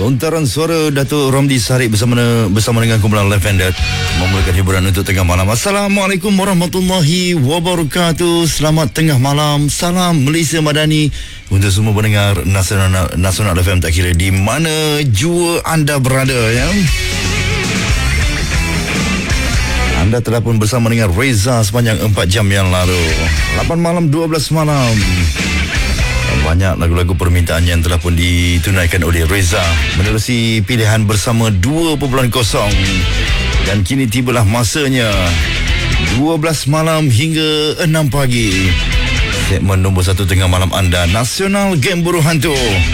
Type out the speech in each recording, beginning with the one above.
Lontaran suara Datuk Romli Sarip bersama dengan kumpulan Lavender memulakan hiburan untuk tengah malam. Assalamualaikum warahmatullahi wabarakatuh. Selamat tengah malam. Salam Malaysia Madani untuk semua pendengar Nasional FM, tak kira di mana jua anda berada, ya. Anda telah pun bersama dengan Reza sepanjang 4 jam yang lalu. 8 malam, 12 malam. Banyak lagu-lagu permintaan yang telah pun ditunaikan oleh Reza menerusi pilihan bersama 2.0. Dan kini tibalah masanya 12 malam hingga 6 pagi. Segmen nombor 1 tengah malam anda, Nasional Game Buruh Hantu.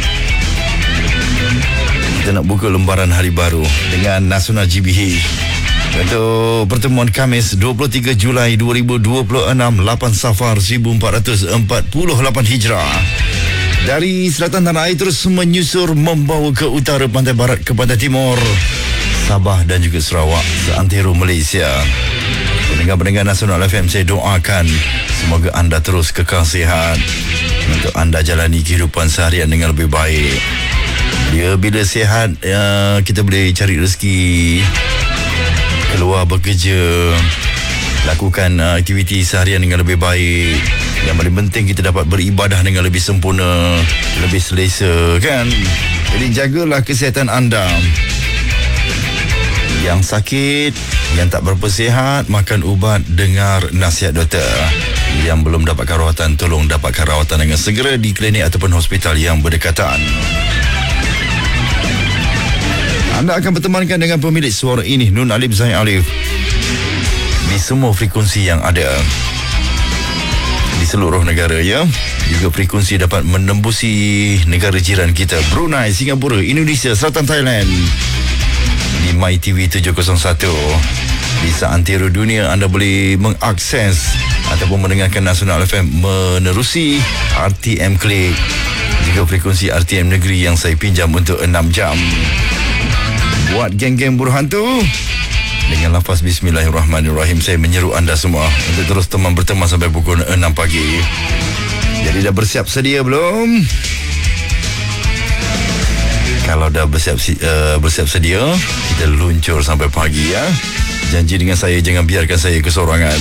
Kita nak buka lembaran hari baru dengan Nasional GBH. Untuk pertemuan Khamis 23 Julai 2026, 8 Safar 1448 Hijrah. Dari selatan tanah air terus menyusur membawa ke utara, pantai barat ke pantai timur, Sabah dan juga Sarawak, seantero Malaysia. Pendengar-pendengar Nasional FM, saya doakan semoga anda terus kekal sihat untuk anda jalani kehidupan seharian dengan lebih baik. Bila sihat, kita boleh cari rezeki, keluar bekerja, lakukan aktiviti seharian dengan lebih baik. Yang paling penting, kita dapat beribadah dengan lebih sempurna, lebih selesa, kan? Jadi jagalah kesihatan anda. Yang sakit, yang tak berapa sihat, makan ubat, dengar nasihat doktor. Yang belum dapatkan rawatan, tolong dapatkan rawatan dengan segera di klinik ataupun hospital yang berdekatan. Anda akan bertemankan dengan pemilik suara ini, Nun Alif Zain Alif, di semua frekuensi yang ada di seluruh negara, ya. Juga frekuensi dapat menembusi negara jiran kita, Brunei, Singapura, Indonesia, Selatan Thailand, di MyTV 701. Di seantero dunia anda boleh mengakses ataupun mendengarkan Nasional FM menerusi RTM Click, juga frekuensi RTM Negeri yang saya pinjam untuk 6 jam. Buat geng-geng buruh hantu, dengan lafaz Bismillahirrahmanirrahim, saya menyeru anda semua untuk terus berteman sampai pukul 6 pagi. Jadi dah bersiap sedia belum? Kalau dah bersiap sedia, kita luncur sampai pagi, ya. Janji dengan saya, jangan biarkan saya kesorangan.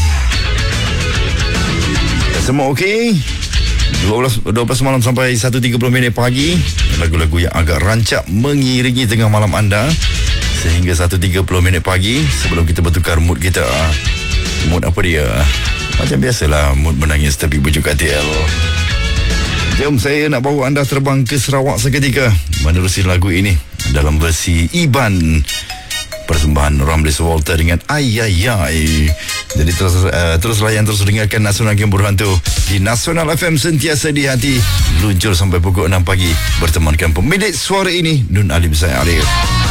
Semua okey? 12 malam sampai 1.30 pagi, lagu-lagu yang agak rancak mengiringi tengah malam anda sehingga 1.30 pagi sebelum kita bertukar mood kita. Mood apa dia? Macam biasalah, mood menangis tapi bujuk katil. Jom, saya nak bawa anda terbang ke Sarawak seketika menerusi lagu ini dalam versi Iban, persembahan Ramlis Walter dengan Ayayay. Jadi terus layan, terus dengarkan Nasional Game Buruh Hantu di Nasional FM, sentiasa di hati. Luncur sampai pukul 6 pagi bertemankan pemilik suara ini, Nun Alif Zain Alif.